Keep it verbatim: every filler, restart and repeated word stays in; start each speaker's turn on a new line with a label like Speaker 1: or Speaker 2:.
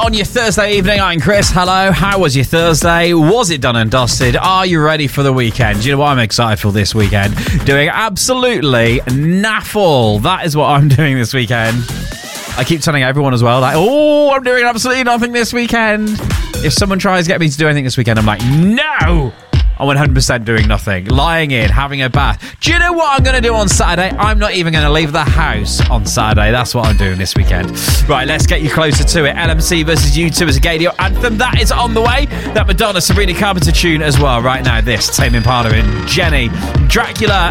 Speaker 1: on your Thursday evening. I'm Chris. Hello. How was your Thursday? Was it done and dusted? Are you ready for the weekend? Do you know what I'm excited for this weekend? Doing absolutely naff all. That is what I'm doing this weekend. I keep telling everyone as well, like, oh, I'm doing absolutely nothing this weekend. If someone tries to get me to do anything this weekend, I'm like, no! I'm one hundred percent doing nothing. Lying in, having a bath. Do you know what I'm going to do on Saturday? I'm not even going to leave the house on Saturday. That's what I'm doing this weekend. Right, let's get you closer to it. L M C versus U two as a Gadio anthem. That is on the way. That Madonna, Sabrina Carpenter tune as well. Right now, this, Tame Impala and Jenny. Dracula